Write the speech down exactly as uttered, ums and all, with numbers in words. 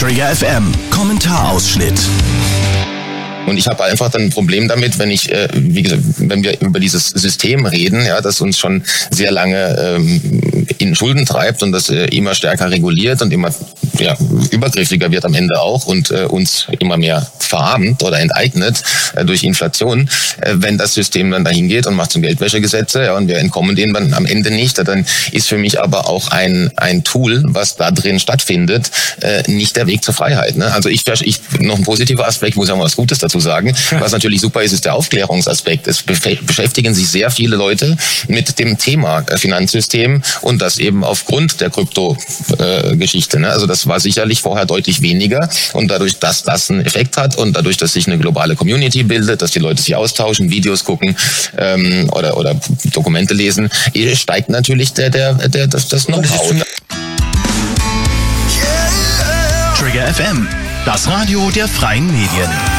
Trigger F M, Kommentarausschnitt. Und ich habe einfach dann ein Problem damit, wenn ich, äh, wie gesagt, wenn wir über dieses System reden, ja, das uns schon sehr lange ähm, in Schulden treibt und das äh, immer stärker reguliert und immer ja, übergriffiger wird am Ende auch und äh, uns immer mehr verarmt oder enteignet äh, durch Inflation. Äh, wenn das System dann dahin geht und macht zum Geldwäschegesetze, ja, und wir entkommen denen dann am Ende nicht, dann ist für mich aber auch ein ein Tool, was da drin stattfindet, äh, nicht der Weg zur Freiheit. Ne? Also ich, ich noch ein positiver Aspekt, muss ich auch mal was Gutes dazu sagen. Was natürlich super ist, ist der Aufklärungsaspekt. Es beschäftigen sich sehr viele Leute mit dem Thema Finanzsystem und das eben aufgrund der Krypto-Geschichte. Ne? Also das war sicherlich vorher deutlich weniger und dadurch, dass das einen Effekt hat und dadurch, dass sich eine globale Community bildet, dass die Leute sich austauschen, Videos gucken ähm, oder oder Dokumente lesen, steigt natürlich der der der das, das Know-how. Trigger F M, das Radio der freien Medien.